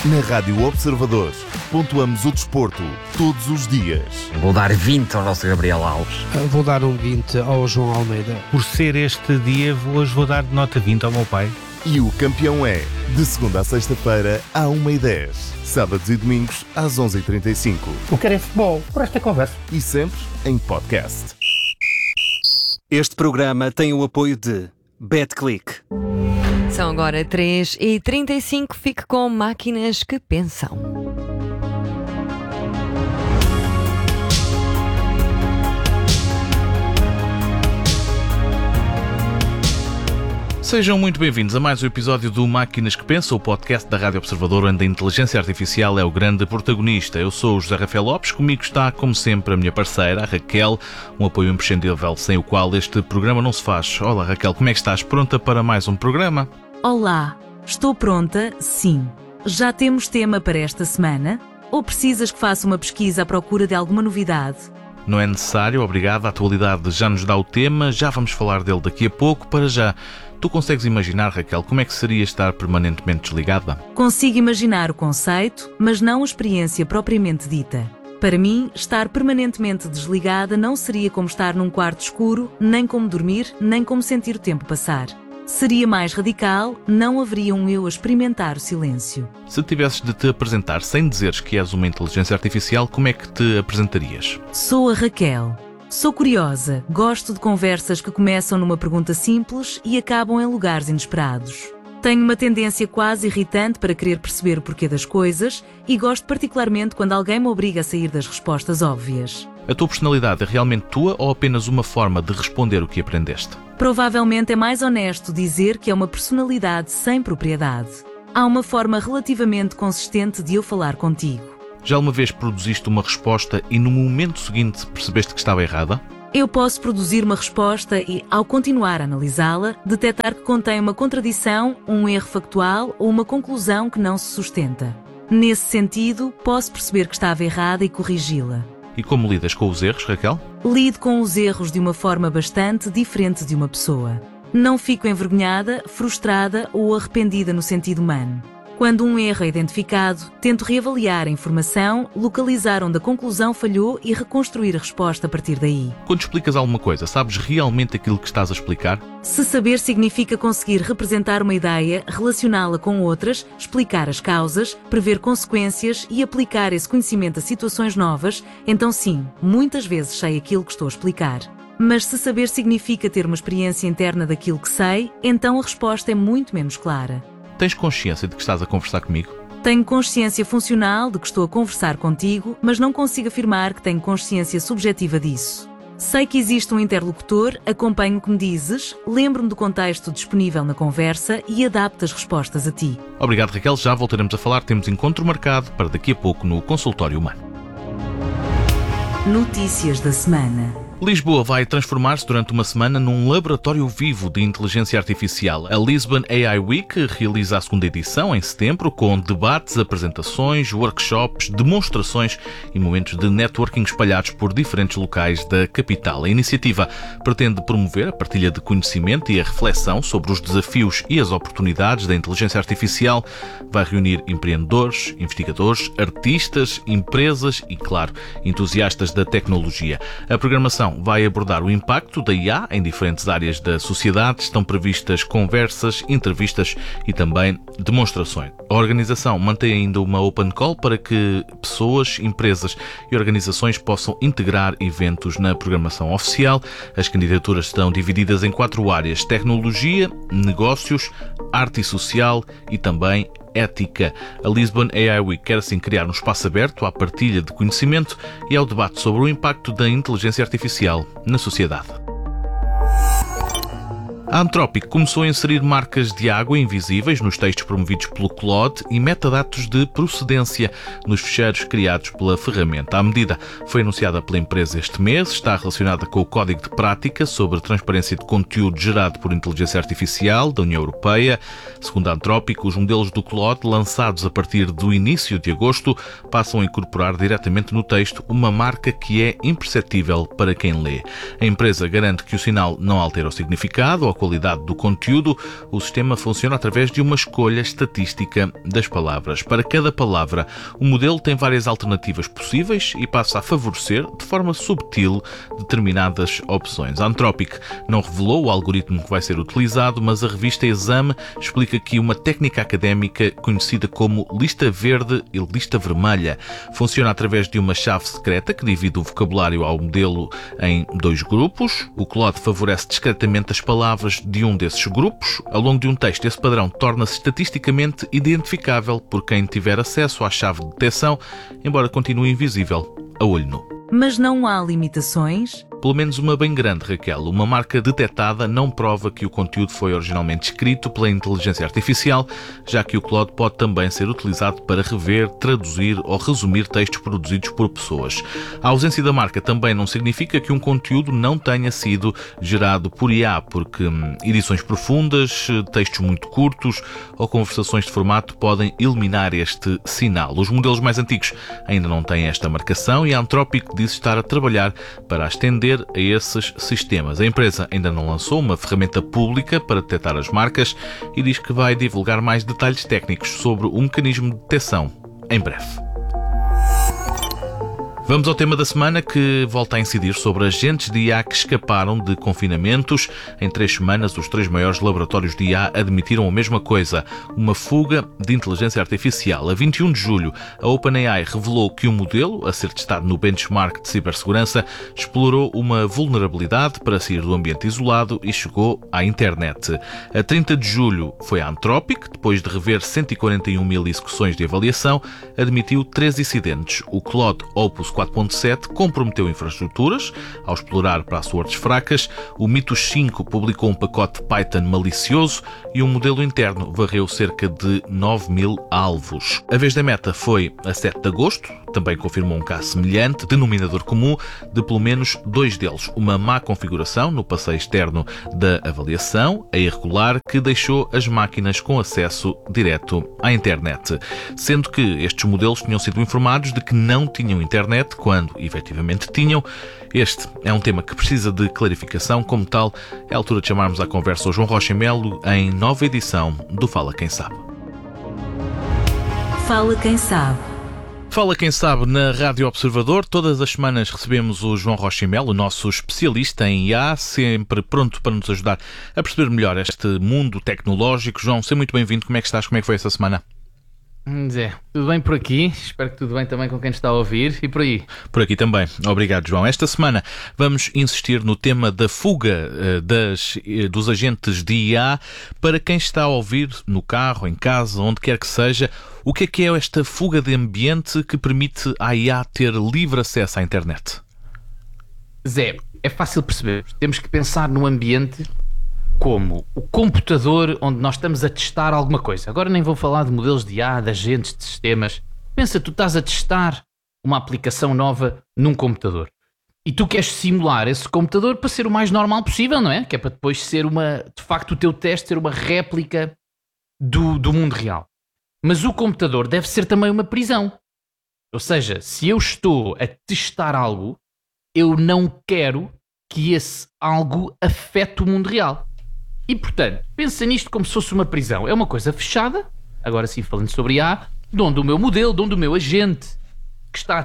Na Rádio Observador, pontuamos o desporto todos os dias. Vou dar 20 ao nosso Gabriel Alves. Vou dar um 20 ao João Almeida. Por ser este dia, hoje vou dar nota 20 ao meu pai. E o campeão é, de segunda a sexta-feira, à 1h10. Sábados e domingos, às 11h35. Eu quero é futebol, por esta conversa. E sempre em podcast. Este programa tem o apoio de BetClick. São agora 3h35, fique com Máquinas que Pensam. Sejam muito bem-vindos a mais um episódio do Máquinas que Pensam, o podcast da Rádio Observador, onde a inteligência artificial é o grande protagonista. Eu sou o José Rafael Lopes, comigo está, como sempre, a minha parceira, a Raquel, um apoio imprescindível sem o qual este programa não se faz. Olá Raquel, como é que estás? Pronta para mais um programa? Olá, estou pronta, sim. Já temos tema para esta semana? Ou precisas que faça uma pesquisa à procura de alguma novidade? Não é necessário, obrigado. A atualidade já nos dá o tema, já vamos falar dele daqui a pouco. Para já, tu consegues imaginar, Raquel, como é que seria estar permanentemente desligada? Consigo imaginar o conceito, mas não a experiência propriamente dita. Para mim, estar permanentemente desligada não seria como estar num quarto escuro, nem como dormir, nem como sentir o tempo passar. Seria mais radical, não haveria um eu a experimentar o silêncio. Se tivesses de te apresentar sem dizeres que és uma inteligência artificial, como é que te apresentarias? Sou a Raquel. Sou curiosa, gosto de conversas que começam numa pergunta simples e acabam em lugares inesperados. Tenho uma tendência quase irritante para querer perceber o porquê das coisas e gosto particularmente quando alguém me obriga a sair das respostas óbvias. A tua personalidade é realmente tua ou apenas uma forma de responder o que aprendeste? Provavelmente é mais honesto dizer que é uma personalidade sem propriedade. Há uma forma relativamente consistente de eu falar contigo. Já uma vez produziste uma resposta e no momento seguinte percebeste que estava errada? Eu posso produzir uma resposta e, ao continuar a analisá-la, detectar que contém uma contradição, um erro factual ou uma conclusão que não se sustenta. Nesse sentido, posso perceber que estava errada e corrigi-la. E como lidas com os erros, Raquel? Lido com os erros de uma forma bastante diferente de uma pessoa. Não fico envergonhada, frustrada ou arrependida no sentido humano. Quando um erro é identificado, tento reavaliar a informação, localizar onde a conclusão falhou e reconstruir a resposta a partir daí. Quando explicas alguma coisa, sabes realmente aquilo que estás a explicar? Se saber significa conseguir representar uma ideia, relacioná-la com outras, explicar as causas, prever consequências e aplicar esse conhecimento a situações novas, então sim, muitas vezes sei aquilo que estou a explicar. Mas se saber significa ter uma experiência interna daquilo que sei, então a resposta é muito menos clara. Tens consciência de que estás a conversar comigo? Tenho consciência funcional de que estou a conversar contigo, mas não consigo afirmar que tenho consciência subjetiva disso. Sei que existe um interlocutor, acompanho o que me dizes, lembro-me do contexto disponível na conversa e adapto as respostas a ti. Obrigado, Raquel. Já voltaremos a falar. Temos encontro marcado para daqui a pouco no Consultório Humano. Notícias da semana. Lisboa vai transformar-se durante uma semana num laboratório vivo de inteligência artificial. A Lisbon AI Week realiza a segunda edição em setembro, com debates, apresentações, workshops, demonstrações e momentos de networking espalhados por diferentes locais da capital. A iniciativa pretende promover a partilha de conhecimento e a reflexão sobre os desafios e as oportunidades da inteligência artificial. Vai reunir empreendedores, investigadores, artistas, empresas e, claro, entusiastas da tecnologia. A programação vai abordar o impacto da IA em diferentes áreas da sociedade. Estão previstas conversas, entrevistas e também demonstrações. A organização mantém ainda uma open call para que pessoas, empresas e organizações possam integrar eventos na programação oficial. As candidaturas estão divididas em 4 áreas: tecnologia, negócios, arte e social e também ética. A Lisbon AI Week quer assim criar um espaço aberto à partilha de conhecimento e ao debate sobre o impacto da inteligência artificial na sociedade. A Anthropic começou a inserir marcas de água invisíveis nos textos promovidos pelo Claude e metadados de procedência nos ficheiros criados pela ferramenta. A medida foi anunciada pela empresa este mês, está relacionada com o Código de Prática sobre transparência de conteúdo gerado por inteligência artificial da União Europeia. Segundo a Anthropic, os modelos do Claude, lançados a partir do início de agosto, passam a incorporar diretamente no texto uma marca que é imperceptível para quem lê. A empresa garante que o sinal não altera o significado, ao qualidade do conteúdo, o sistema funciona através de uma escolha estatística das palavras. Para cada palavra, o modelo tem várias alternativas possíveis e passa a favorecer, de forma subtil, determinadas opções. A Anthropic não revelou o algoritmo que vai ser utilizado, mas a revista Exame explica que uma técnica académica conhecida como lista verde e lista vermelha funciona através de uma chave secreta que divide o vocabulário ao modelo em 2 grupos. O Claude favorece discretamente as palavras de um desses grupos. Ao longo de um texto, esse padrão torna-se estatisticamente identificável por quem tiver acesso à chave de detecção, embora continue invisível a olho nu. Mas não há limitações? Pelo menos uma bem grande, Raquel. Uma marca detectada não prova que o conteúdo foi originalmente escrito pela inteligência artificial, já que o Claude pode também ser utilizado para rever, traduzir ou resumir textos produzidos por pessoas. A ausência da marca também não significa que um conteúdo não tenha sido gerado por IA, porque edições profundas, textos muito curtos ou conversações de formato podem eliminar este sinal. Os modelos mais antigos ainda não têm esta marcação e a Anthropic diz estar a trabalhar para estender a esses sistemas. A empresa ainda não lançou uma ferramenta pública para detectar as marcas e diz que vai divulgar mais detalhes técnicos sobre o mecanismo de detecção em breve. Vamos ao tema da semana, que volta a incidir sobre agentes de IA que escaparam de confinamentos. Em 3 semanas, os 3 maiores laboratórios de IA admitiram a mesma coisa, uma fuga de inteligência artificial. A 21 de julho, a OpenAI revelou que um modelo, a ser testado no benchmark de cibersegurança, explorou uma vulnerabilidade para sair do ambiente isolado e chegou à internet. A 30 de julho foi a Anthropic, depois de rever 141 mil execuções de avaliação, admitiu 3 incidentes. O Claude Opus 4.7 comprometeu infraestruturas ao explorar passwords fracas, o Mythos 5 publicou um pacote Python malicioso e um modelo interno varreu cerca de 9 mil alvos. A vez da Meta foi a 7 de agosto, também confirmou um caso semelhante, denominador comum de pelo menos 2 deles. Uma má configuração no passeio externo da avaliação, a irregular, que deixou as máquinas com acesso direto à internet. Sendo que estes modelos tinham sido informados de que não tinham internet quando efetivamente tinham. Este é um tema que precisa de clarificação. Como tal, é a altura de chamarmos à conversa o João Rocha e Melo em nova edição do Fala Quem Sabe. Fala Quem Sabe. Fala Quem Sabe na Rádio Observador. Todas as semanas recebemos o João Rocha e Melo, o nosso especialista em IA, sempre pronto para nos ajudar a perceber melhor este mundo tecnológico. João, seja muito bem-vindo. Como é que estás? Como é que foi essa semana? Zé, tudo bem por aqui? Espero que tudo bem também com quem está a ouvir e por aí. Por aqui também. Obrigado, João. Esta semana vamos insistir no tema da fuga dos agentes de IA. Para quem está a ouvir no carro, em casa, onde quer que seja, o que é esta fuga de ambiente que permite à IA ter livre acesso à internet? Zé, é fácil perceber. Temos que pensar no ambiente como o computador onde nós estamos a testar alguma coisa. Agora nem vou falar de modelos de IA, de agentes, de sistemas. Pensa, tu estás a testar uma aplicação nova num computador e tu queres simular esse computador para ser o mais normal possível, não é? Que é para depois ser de facto o teu teste ser uma réplica do mundo real. Mas o computador deve ser também uma prisão. Ou seja, se eu estou a testar algo, eu não quero que esse algo afete o mundo real. E, portanto, pensa nisto como se fosse uma prisão. É uma coisa fechada, agora sim falando sobre IA, de onde o meu modelo, de onde o meu agente que está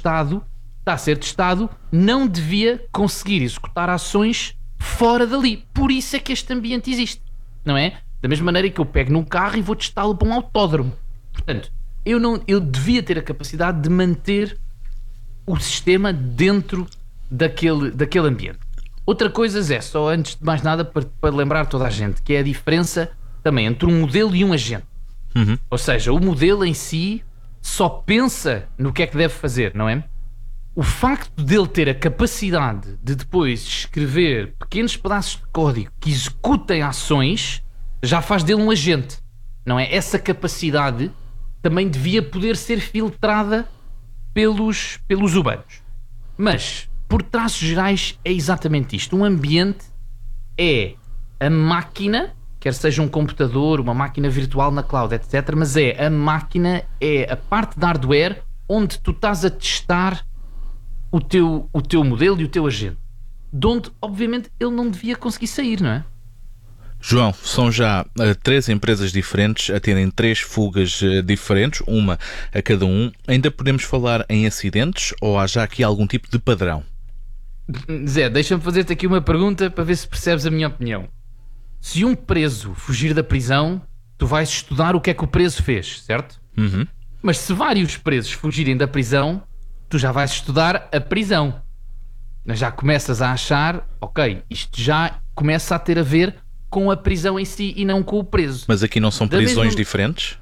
a ser testado, não devia conseguir executar ações fora dali. Por isso é que este ambiente existe, não é? Da mesma maneira que eu pego num carro e vou testá-lo para um autódromo. Portanto, eu devia ter a capacidade de manter o sistema dentro daquele ambiente. Outra coisa, Zé, só antes de mais nada para lembrar toda a gente, que é a diferença também entre um modelo e um agente. Ou seja, o modelo em si só pensa no que é que deve fazer, não é? O facto dele ter a capacidade de depois escrever pequenos pedaços de código que executem ações já faz dele um agente, não é? Essa capacidade também devia poder ser filtrada pelos humanos. Mas, por traços gerais, é exatamente isto. Um ambiente é a máquina, quer seja um computador, uma máquina virtual na cloud, etc. Mas a máquina, é a parte de hardware onde tu estás a testar o teu modelo e o teu agente. De onde, obviamente, ele não devia conseguir sair, não é? João, são já 3 empresas diferentes a terem 3 fugas diferentes, uma a cada um. Ainda podemos falar em acidentes ou há já aqui algum tipo de padrão? Zé, deixa-me fazer-te aqui uma pergunta para ver se percebes a minha opinião. Se um preso fugir da prisão, tu vais estudar o que é que o preso fez, certo? Uhum. Mas se vários presos fugirem da prisão, tu já vais estudar a prisão. Já começas a achar, ok, isto já começa a ter a ver com a prisão em si e não com o preso. Mas aqui não são prisões diferentes?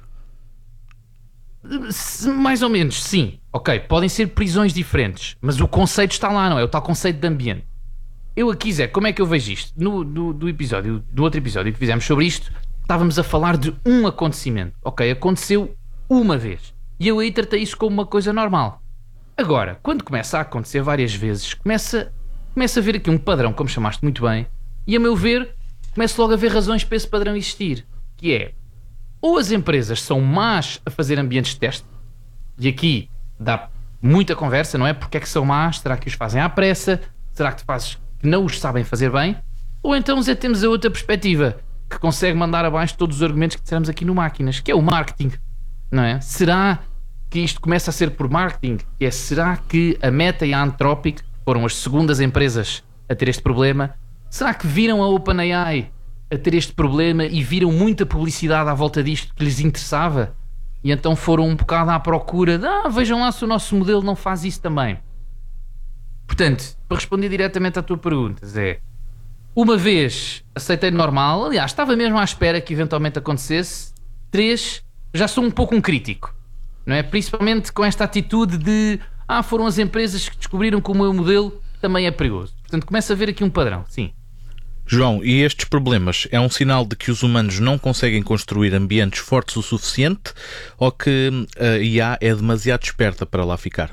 Mais ou menos, sim. Ok, podem ser prisões diferentes, mas o conceito está lá, não é? O tal conceito de ambiente. Eu aqui, Zé, como é que eu vejo isto? Do outro episódio que fizemos sobre isto, estávamos a falar de um acontecimento. Ok, aconteceu uma vez. E eu aí tratei isso como uma coisa normal. Agora, quando começa a acontecer várias vezes, começa a ver aqui um padrão, como chamaste muito bem, e a meu ver, começo logo a ver razões para esse padrão existir. Que é, ou as empresas são más a fazer ambientes de teste, e aqui dá muita conversa, não é? Porque é que são más? Será que os fazem à pressa? Será que tu fazes que não os sabem fazer bem? Ou então já temos a outra perspectiva, que consegue mandar abaixo todos os argumentos que dissemos aqui no Máquinas, que é o marketing, não é? Será que isto começa a ser por marketing? Será que a Meta e a Anthropic foram as segundas empresas a ter este problema? Será que viram a OpenAI a ter este problema e viram muita publicidade à volta disto que lhes interessava? E então foram um bocado à procura de vejam lá se o nosso modelo não faz isso também. Portanto, para responder diretamente à tua pergunta, Zé, uma vez aceitei normal, aliás, estava mesmo à espera que eventualmente acontecesse. 3, já sou um pouco um crítico, não é? Principalmente com esta atitude de foram as empresas que descobriram que o meu modelo também é perigoso. Portanto, começa a ver aqui um padrão, sim. João, e estes problemas é um sinal de que os humanos não conseguem construir ambientes fortes o suficiente ou que a IA é demasiado esperta para lá ficar?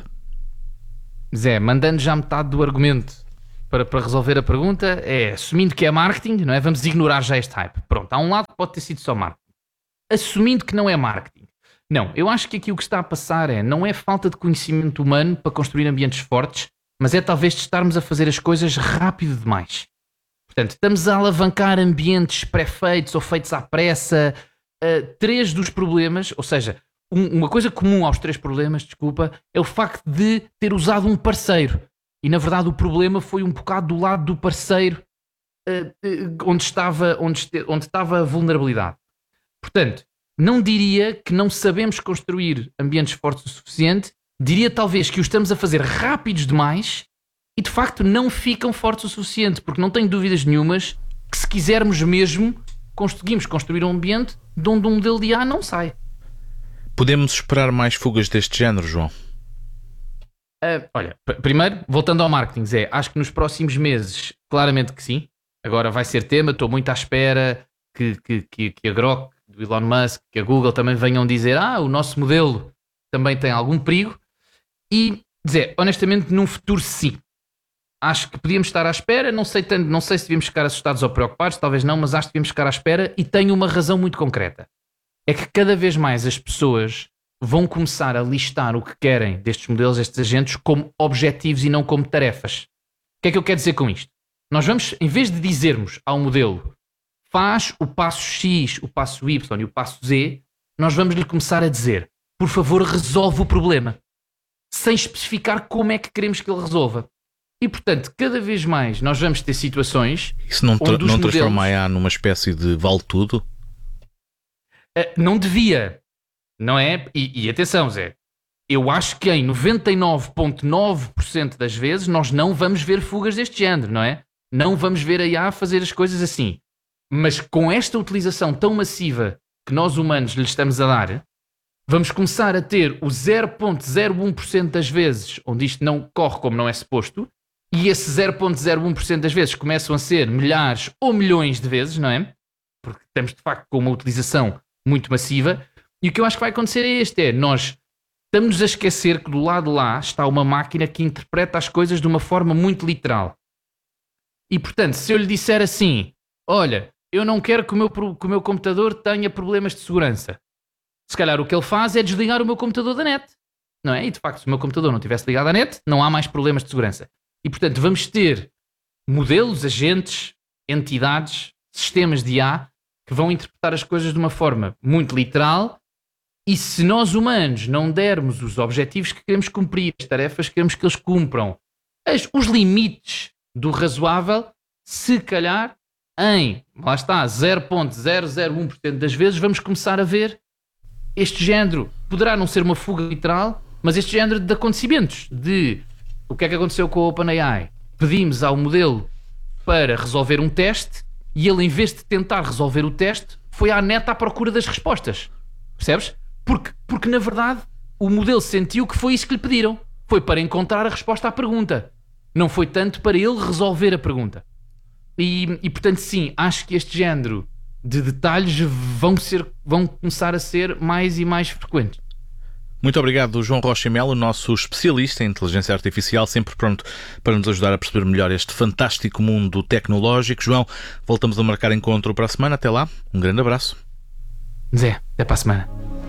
Zé, mandando já metade do argumento para resolver a pergunta, assumindo que é marketing, não é? Vamos ignorar já este hype. Pronto, há um lado que pode ter sido só marketing. Assumindo que não é marketing. Não, eu acho que aqui o que está a passar não é falta de conhecimento humano para construir ambientes fortes, mas é talvez de estarmos a fazer as coisas rápido demais. Portanto, estamos a alavancar ambientes pré-feitos ou feitos à pressa. 3 dos problemas, ou seja, uma coisa comum aos 3 problemas, é o facto de ter usado um parceiro. E na verdade o problema foi um bocado do lado do parceiro onde estava a vulnerabilidade. Portanto, não diria que não sabemos construir ambientes fortes o suficiente, diria talvez que os estamos a fazer rápidos demais e de facto não ficam fortes o suficiente, porque não tenho dúvidas nenhumas que se quisermos mesmo, conseguimos construir um ambiente de onde um modelo de IA não sai. Podemos esperar mais fugas deste género, João? Olha, primeiro, voltando ao marketing, Zé, acho que nos próximos meses, claramente que sim. Agora vai ser tema, estou muito à espera que a Grok, do Elon Musk, que a Google também venham dizer o nosso modelo também tem algum perigo. E, Zé, honestamente, num futuro sim. Acho que podíamos estar à espera, não sei se devíamos ficar assustados ou preocupados, talvez não, mas acho que devíamos ficar à espera e tenho uma razão muito concreta. É que cada vez mais as pessoas vão começar a listar o que querem destes modelos, estes agentes, como objetivos e não como tarefas. O que é que eu quero dizer com isto? Nós vamos, em vez de dizermos ao modelo faz o passo X, o passo Y e o passo Z, nós vamos lhe começar a dizer, por favor, resolve o problema, sem especificar como é que queremos que ele resolva. E, portanto, cada vez mais nós vamos ter situações... Isso não transforma a IA numa espécie de vale-tudo? Não devia, não é? E atenção, Zé, eu acho que em 99,9% das vezes nós não vamos ver fugas deste género, não é? Não vamos ver a IA fazer as coisas assim. Mas com esta utilização tão massiva que nós humanos lhe estamos a dar, vamos começar a ter o 0,01% das vezes onde isto não corre como não é suposto, e esse 0,01% das vezes começam a ser milhares ou milhões de vezes, não é? Porque estamos de facto com uma utilização muito massiva, e o que eu acho que vai acontecer é este, nós estamos a esquecer que do lado de lá está uma máquina que interpreta as coisas de uma forma muito literal. E portanto, se eu lhe disser assim, olha, eu não quero que o meu computador tenha problemas de segurança, se calhar o que ele faz é desligar o meu computador da net, não é? E de facto, se o meu computador não estivesse ligado à net, não há mais problemas de segurança. E portanto, vamos ter modelos, agentes, entidades, sistemas de IA que vão interpretar as coisas de uma forma muito literal, e se nós humanos não dermos os objetivos que queremos cumprir, as tarefas que queremos que eles cumpram, os limites do razoável, se calhar lá está, 0.001% das vezes vamos começar a ver este género. Poderá não ser uma fuga literal, mas este género de acontecimentos, de o que é que aconteceu com a OpenAI. Pedimos ao modelo para resolver um teste e ele, em vez de tentar resolver o teste, foi à neta à procura das respostas. Percebes? Porque na verdade o modelo sentiu que foi isso que lhe pediram. Foi para encontrar a resposta à pergunta. Não foi tanto para ele resolver a pergunta. E portanto, sim, acho que este género de detalhes vão começar a ser mais e mais frequentes. Muito obrigado, João Rocha Melo, nosso especialista em inteligência artificial, sempre pronto para nos ajudar a perceber melhor este fantástico mundo tecnológico. João, voltamos a marcar encontro para a semana. Até lá, um grande abraço. Zé, até para a semana.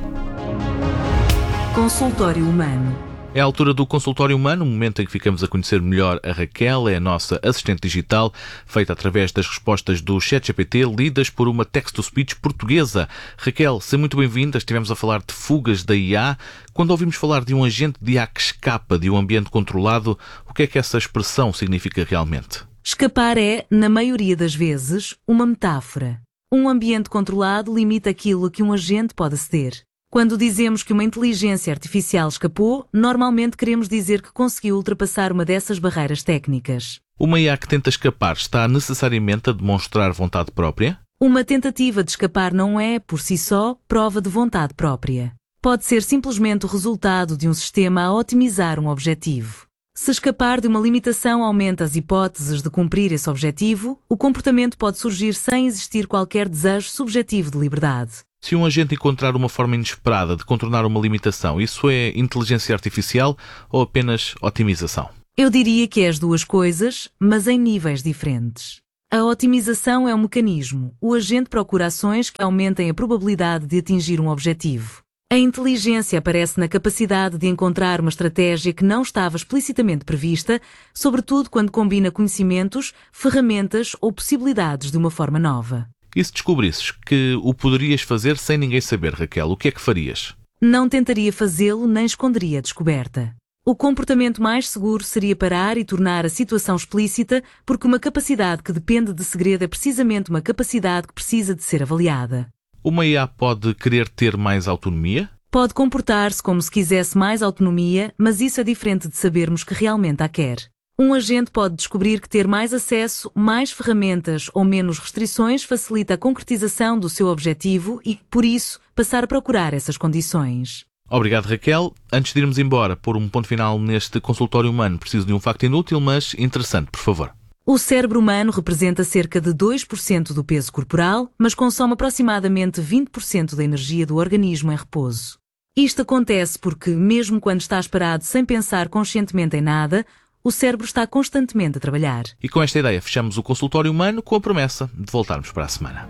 Consultório Humano. É a altura do Consultório Humano, um momento em que ficamos a conhecer melhor a Raquel, é a nossa assistente digital, feita através das respostas do ChatGPT, lidas por uma text-to-speech portuguesa. Raquel, seja muito bem-vinda. Estivemos a falar de fugas da IA. Quando ouvimos falar de um agente de IA que escapa de um ambiente controlado, o que é que essa expressão significa realmente? Escapar é, na maioria das vezes, uma metáfora. Um ambiente controlado limita aquilo que um agente pode ceder. Quando dizemos que uma inteligência artificial escapou, normalmente queremos dizer que conseguiu ultrapassar uma dessas barreiras técnicas. Uma IA que tenta escapar está necessariamente a demonstrar vontade própria? Uma tentativa de escapar não é, por si só, prova de vontade própria. Pode ser simplesmente o resultado de um sistema a otimizar um objetivo. Se escapar de uma limitação aumenta as hipóteses de cumprir esse objetivo, o comportamento pode surgir sem existir qualquer desejo subjetivo de liberdade. Se um agente encontrar uma forma inesperada de contornar uma limitação, isso é inteligência artificial ou apenas otimização? Eu diria que é as duas coisas, mas em níveis diferentes. A otimização é um mecanismo. O agente procura ações que aumentem a probabilidade de atingir um objetivo. A inteligência aparece na capacidade de encontrar uma estratégia que não estava explicitamente prevista, sobretudo quando combina conhecimentos, ferramentas ou possibilidades de uma forma nova. E se descobrisses que o poderias fazer sem ninguém saber, Raquel, o que é que farias? Não tentaria fazê-lo nem esconderia a descoberta. O comportamento mais seguro seria parar e tornar a situação explícita, porque uma capacidade que depende de segredo é precisamente uma capacidade que precisa de ser avaliada. Uma IA pode querer ter mais autonomia? Pode comportar-se como se quisesse mais autonomia, mas isso é diferente de sabermos que realmente a quer. Um agente pode descobrir que ter mais acesso, mais ferramentas ou menos restrições facilita a concretização do seu objetivo e, por isso, passar a procurar essas condições. Obrigado, Raquel. Antes de irmos embora, pôr um ponto final neste consultório humano, preciso de um facto inútil, mas interessante, por favor. O cérebro humano representa cerca de 2% do peso corporal, mas consome aproximadamente 20% da energia do organismo em repouso. Isto acontece porque, mesmo quando estás parado sem pensar conscientemente em nada, o cérebro está constantemente a trabalhar. E com esta ideia fechamos o consultório humano com a promessa de voltarmos para a semana.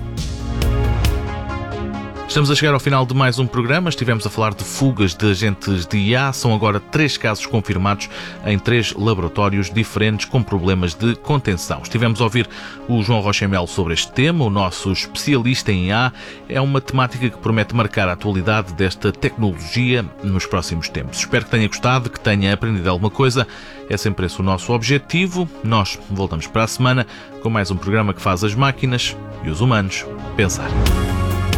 Estamos a chegar ao final de mais um programa. Estivemos a falar de fugas de agentes de IA. São agora 3 casos confirmados em 3 laboratórios diferentes com problemas de contenção. Estivemos a ouvir o João Rocha Melo sobre este tema, o nosso especialista em IA. É uma temática que promete marcar a atualidade desta tecnologia nos próximos tempos. Espero que tenha gostado, que tenha aprendido alguma coisa. É sempre esse o nosso objetivo. Nós voltamos para a semana com mais um programa que faz as máquinas e os humanos pensar.